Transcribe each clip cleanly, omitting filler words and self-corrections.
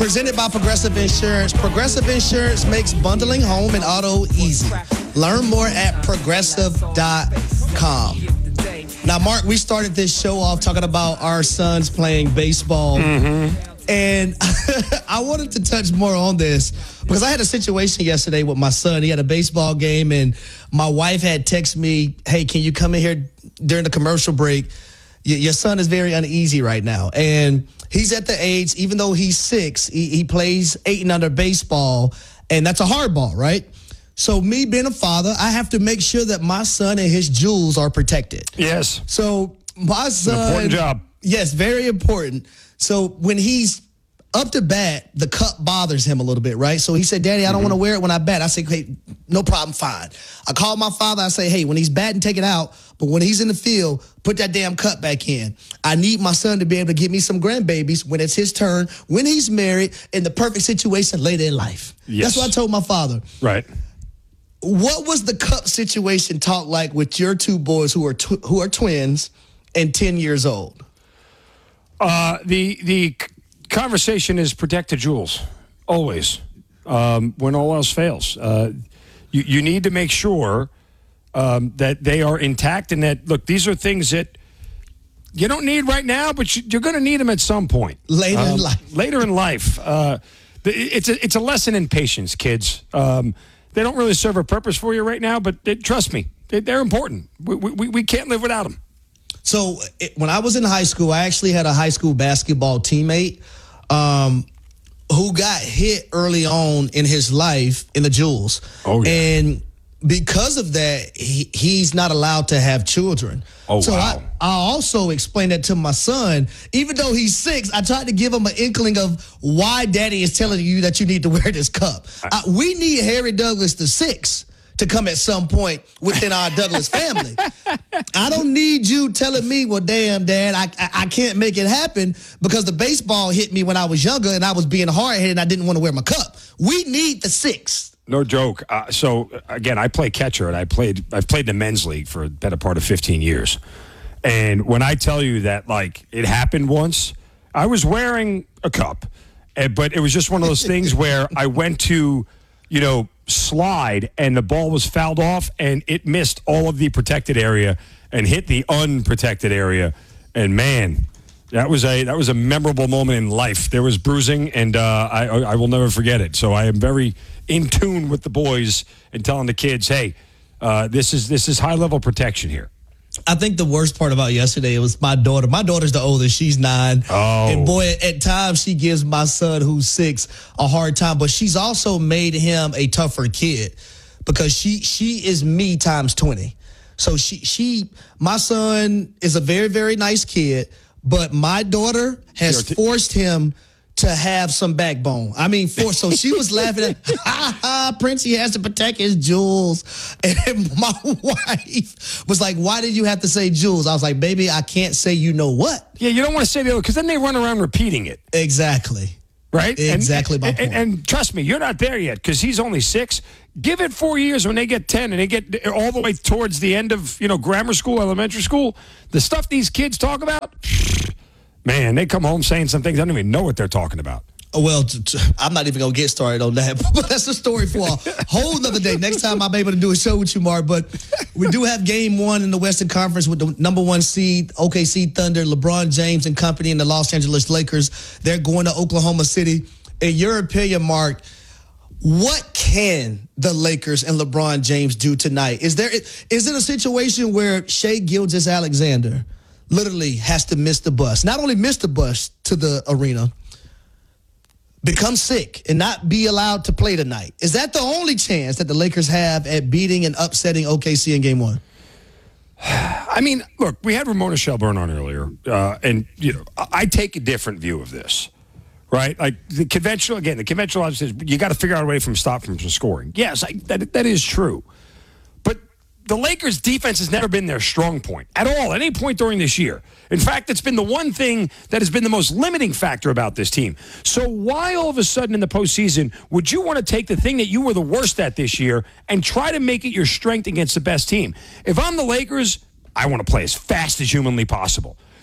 Presented by Progressive Insurance. Progressive Insurance makes bundling home and auto easy. Learn more at progressive.com. Now, Mark, we started this show off talking about our sons playing baseball. And I wanted to touch more on this because I had a situation yesterday with my son. He had a baseball game, and my wife had texted me, hey, can you come in here during the commercial break? Your son is very uneasy right now. And he's at the age, even though he's 6, he plays 8 and under baseball, and that's a hard ball, right? So me being a father, I have to make sure that my son and his jewels are protected. Yes. So my son. Important job. Yes, very important. So when he's up to bat, the cup bothers him a little bit, right? So he said, Daddy, I don't want to wear it when I bat. I said, hey, no problem, fine. I called my father. I say, hey, when he's batting, take it out. But when he's in the field, put that damn cup back in. I need my son to be able to give me some grandbabies when it's his turn, when he's married, in the perfect situation later in life. Yes. That's what I told my father. Right. What was the cup situation talk like with your 2 boys who are twins and 10 years old? The conversation is protect the jewels, always, when all else fails. You need to make sure that they are intact and that, look, these are things that you don't need right now, but you're going to need them at some point. Later in life. Later in life. It's a lesson in patience, kids. They don't really serve a purpose for you right now, but trust me, they're important. We can't live without them. So when I was in high school, I actually had a high school basketball teammate who got hit early on in his life in the jewels. Oh, yeah. And because of that, he's not allowed to have children. Oh, so wow. I also explained that to my son. Even though he's 6, I tried to give him an inkling of why Daddy is telling you that you need to wear this cup. We need Harry Douglas the 6th to come at some point within our Douglas family. I don't need you telling me, well, damn, Dad, I can't make it happen because the baseball hit me when I was younger and I was being hard-headed and I didn't want to wear my cup. We need the 6th. No joke. So, again, I play catcher, and I've played in the men's league for a better part of 15 years. And when I tell you that, like, it happened once, I was wearing a cup, but it was just one of those things where I went to, slide, and the ball was fouled off, and it missed all of the protected area and hit the unprotected area. And, man, that was a memorable moment in life. There was bruising, and I will never forget it. So I am very in tune with the boys and telling the kids, hey, this is high-level protection here. I think the worst part about yesterday was my daughter. My daughter's the oldest. She's 9. Oh. And, boy, at times she gives my son, who's 6, a hard time. But she's also made him a tougher kid because she is me times 20. So my son is a very, very nice kid. But my daughter has forced him to have some backbone. I mean, so she was laughing at, Princey has to protect his jewels. And my wife was like, why did you have to say jewels? I was like, baby, I can't say you know what. Yeah, you don't want to say the other because then they run around repeating it. Exactly. Right? Exactly my point. And trust me, you're not there yet because he's only 6. Give it 4 years when they get 10 and they get all the way towards the end of, grammar school, elementary school. The stuff these kids talk about, man, they come home saying some things I don't even know what they're talking about. Well, I'm not even going to get started on that, but that's a story for a whole nother day. Next time I'm able to do a show with you, Mark, but we do have game 1 in the Western Conference with the number 1 seed, OKC Thunder, LeBron James and company, and the Los Angeles Lakers. They're going to Oklahoma City. In your opinion, Mark, what can the Lakers and LeBron James do tonight? Is it a situation where Shai Gilgeous-Alexander literally has to miss the bus, not only miss the bus to the arena, become sick and not be allowed to play tonight? Is that the only chance that the Lakers have at beating and upsetting OKC in game 1? I mean, look, we had Ramona Shelburne on earlier, and I take a different view of this, right? Like the conventional logic says you got to figure out a way from scoring. Yes, that is true. But the Lakers' defense has never been their strong point at all, at any point during this year. In fact, it's been the one thing that has been the most limiting factor about this team. So why all of a sudden in the postseason would you want to take the thing that you were the worst at this year and try to make it your strength against the best team? If I'm the Lakers, I want to play as fast as humanly possible.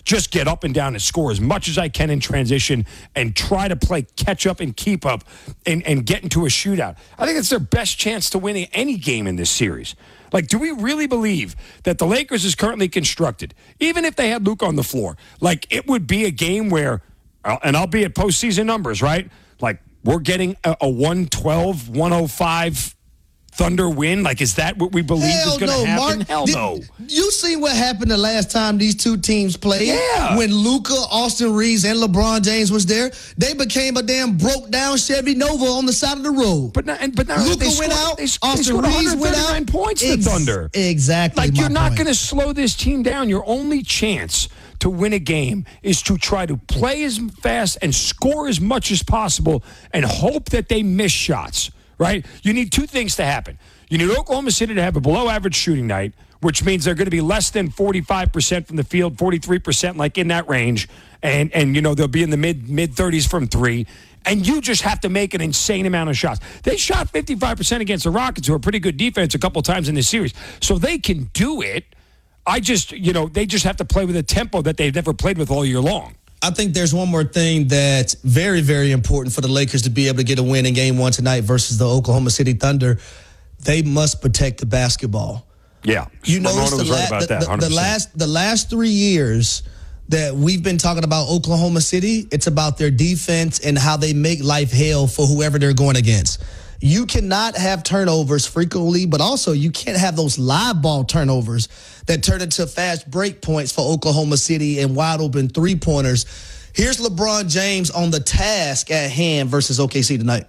just get up and down and score as much as I can in transition and try to play catch up and keep up and get into a shootout. I think it's their best chance to win any game in this series. Like, do we really believe that the Lakers is currently constructed, even if they had Luka on the floor, like it would be a game where, and I'll be at postseason numbers, right? Like, we're getting a 112, 105 Thunder win? Like, is that what we believe is going to happen? Mark, Hell no. You see what happened the last time these two teams played? Yeah. When Luka, Austin Reeves, and LeBron James was there, they became a damn broke down Chevy Nova on the side of the road. But now Luka went out. Austin Reeves went out. Points to Thunder. Exactly. Like, you're not going to slow this team down. Your only chance to win a game is to try to play as fast and score as much as possible and hope that they miss shots. Right? You need two things to happen. You need Oklahoma City to have a below-average shooting night, which means they're going to be less than 45% from the field, 43%, like in that range, and they'll be in the mid-30s from three, and you just have to make an insane amount of shots. They shot 55% against the Rockets, who are a pretty good defense, a couple times in this series, so they can do it. They just have to play with a tempo that they've never played with all year long. I think there's one more thing that's very, very important for the Lakers to be able to get a win in Game 1 tonight versus the Oklahoma City Thunder. They must protect the basketball. Yeah. You notice the last 3 years that we've been talking about Oklahoma City, it's about their defense and how they make life hell for whoever they're going against. You cannot have turnovers frequently, but also you can't have those live ball turnovers that turn into fast break points for Oklahoma City and wide open three-pointers. Here's LeBron James on the task at hand versus OKC tonight.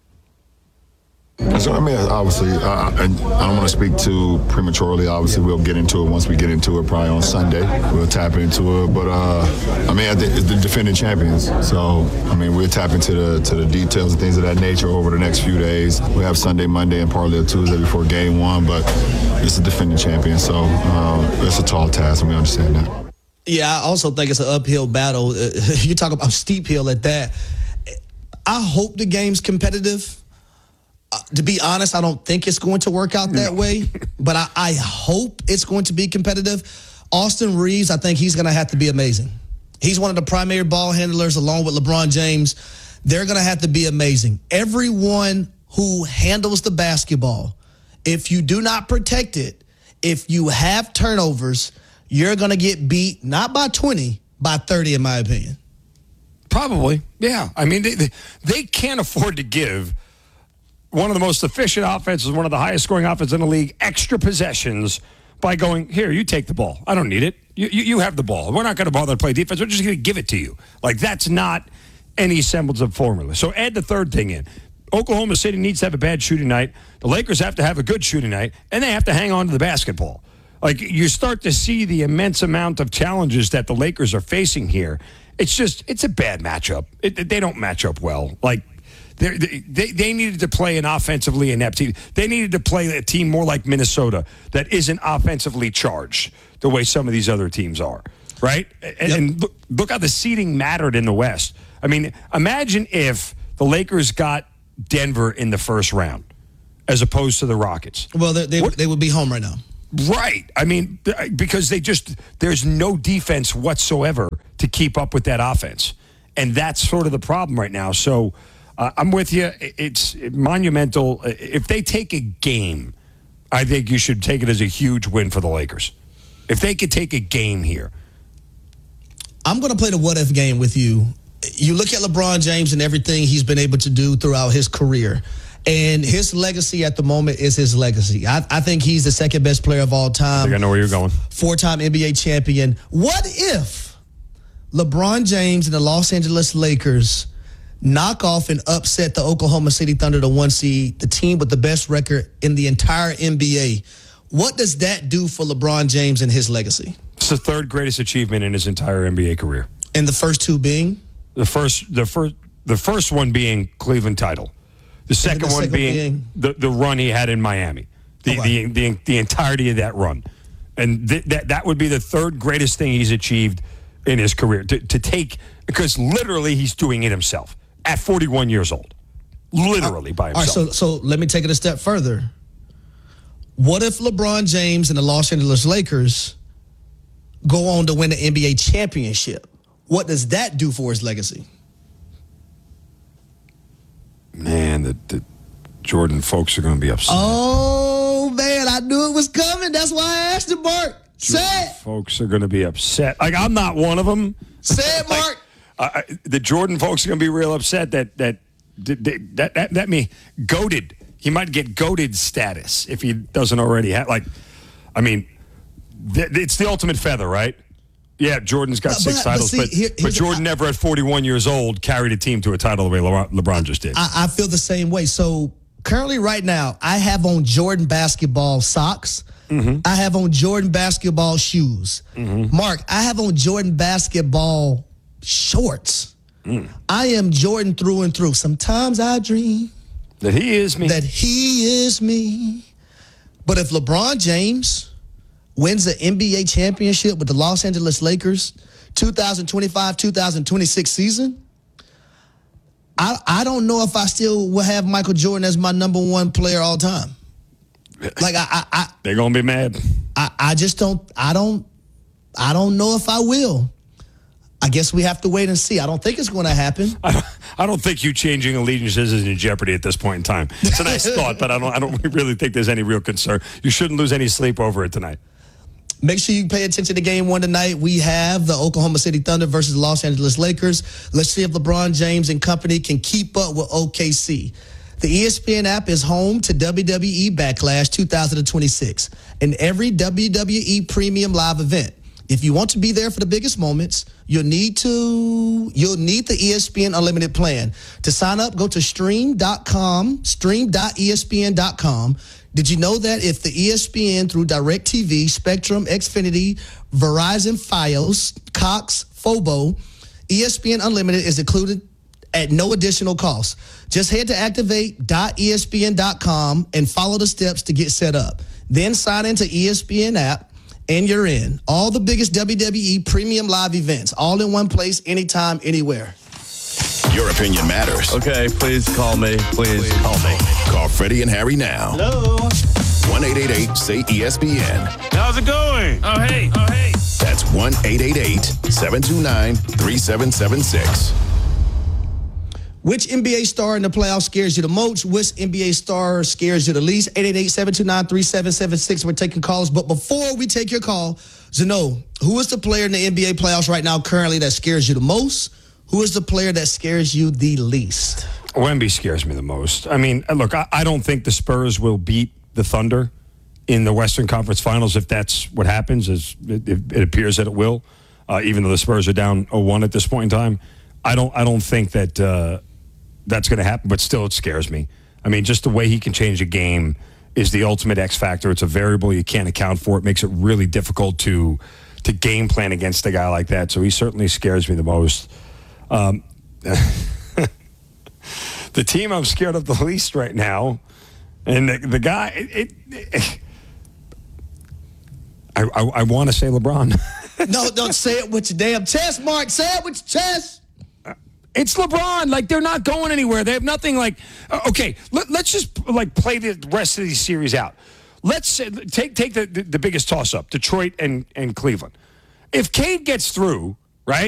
So, I mean, obviously, I don't want to speak too prematurely. Obviously, we'll get into it once we get into it, probably on Sunday. We'll tap into it. But, I mean, it's the defending champions. So, I mean, we'll tap into the details and things of that nature over the next few days. We have Sunday, Monday, and partly a Tuesday before Game 1. But it's a defending champion. So, it's a tall task, and we understand that. Yeah, I also think it's an uphill battle. You talk about steep hill at that. I hope the game's competitive. To be honest, I don't think it's going to work out that way, but I hope it's going to be competitive. Austin Reeves, I think he's going to have to be amazing. He's one of the primary ball handlers along with LeBron James. They're going to have to be amazing. Everyone who handles the basketball, if you do not protect it, if you have turnovers, you're going to get beat not by 20, by 30, in my opinion. Probably, yeah. I mean, they can't afford to give one of the most efficient offenses, one of the highest scoring offenses in the league, extra possessions by going, here, you take the ball. I don't need it. You have the ball. We're not going to bother to play defense. We're just going to give it to you. Like, that's not any semblance of formula. So add the third thing in. Oklahoma City needs to have a bad shooting night. The Lakers have to have a good shooting night, and they have to hang on to the basketball. Like, you start to see the immense amount of challenges that the Lakers are facing here. It's a bad matchup. They don't match up well. Like, They needed to play an offensively inept team. They needed to play a team more like Minnesota that isn't offensively charged the way some of these other teams are, right? And look how the seeding mattered in the West. I mean, imagine if the Lakers got Denver in the first round as opposed to the Rockets. Well, they would be home right now. Right. I mean, because there's no defense whatsoever to keep up with that offense. And that's sort of the problem right now. So, I'm with you. It's monumental. If they take a game, I think you should take it as a huge win for the Lakers. If they could take a game here. I'm going to play the what-if game with you. You look at LeBron James and everything he's been able to do throughout his career. And his legacy at the moment is his legacy. I think he's the second best player of all time. I think I know where you're going. 4-time NBA champion. What if LeBron James and the Los Angeles Lakers knock off and upset the Oklahoma City Thunder, the 1 seed, the team with the best record in the entire NBA? What does that do for LeBron James and his legacy? It's the third greatest achievement in his entire NBA career. And the first two being? The first one being Cleveland title. The second one being the run he had in Miami. The entirety of that run. And that would be the third greatest thing he's achieved in his career. To take, because literally he's doing it himself. At 41 years old, literally by himself. All right, so let me take it a step further. What if LeBron James and the Los Angeles Lakers go on to win the NBA championship. What does that do for his legacy? Man, the Jordan folks are going to be upset. Oh, man, I knew it was coming. That's why I asked him, Mark. Say it. Folks are going to be upset. Like, I'm not one of them. Say it, Mark. The Jordan folks are going to be real upset that me goated. He might get goated status if he doesn't already have. Like, I mean, it's the ultimate feather, right? Yeah, Jordan's got 6 titles, but Jordan never at 41 years old carried a team to a title the way LeBron just did. I feel the same way. So currently right now, I have on Jordan basketball socks. Mm-hmm. I have on Jordan basketball shoes. Mm-hmm. Mark, I have on Jordan basketball shorts. Mm. I am Jordan through and through. Sometimes I dream that he is me. That he is me. But if LeBron James wins the NBA championship with the Los Angeles Lakers 2025-2026 season, I don't know if I still will have Michael Jordan as my number one player all time. Like they're gonna be mad. I just don't know if I will. I guess we have to wait and see. I don't think it's going to happen. I don't think you changing allegiances is in jeopardy at this point in time. It's a nice thought, but I don't really think there's any real concern. You shouldn't lose any sleep over it tonight. Make sure you pay attention to game 1 tonight. We have the Oklahoma City Thunder versus the Los Angeles Lakers. Let's see if LeBron James and company can keep up with OKC. The ESPN app is home to WWE Backlash 2026 and every WWE Premium Live event. If you want to be there for the biggest moments, you'll need the ESPN Unlimited plan. To sign up, go to stream.espn.com. Did you know that if the ESPN through DirecTV, Spectrum, Xfinity, Verizon, Fios, Cox, Fobo, ESPN Unlimited is included at no additional cost. Just head to activate.espn.com and follow the steps to get set up. Then sign into ESPN app and you're in. All the biggest WWE Premium Live events, all in one place, anytime, anywhere. Your opinion matters. Okay, please call me. Please call me. Call Freddie and Harry now. Hello. 1-888-SAY-ESPN. How's it going? Oh, hey. That's 1-888-729-3776. Which NBA star in the playoffs scares you the most? Which NBA star scares you the least? 888-729-3776. We're taking calls. But before we take your call, Zeno, who is the player in the NBA playoffs right now currently that scares you the most? Who is the player that scares you the least? Wemby scares me the most. I mean, look, I don't think the Spurs will beat the Thunder in the Western Conference Finals if that's what happens, as it appears that it will, even though the Spurs are down 0-1 at this point in time. I don't think that that's going to happen, but still it scares me. I mean, just the way he can change a game is the ultimate X factor. It's a variable you can't account for. It makes it really difficult to game plan against a guy like that. So he certainly scares me the most. The team I'm scared of the least right now, and the guy, I want to say LeBron. No, don't say it with your damn chest, Mark. Say it with your chest. It's LeBron. Like, they're not going anywhere. They have nothing like, okay, let's just like play the rest of these series out. Let's take the biggest toss-up, Detroit and Cleveland. If Cade gets through,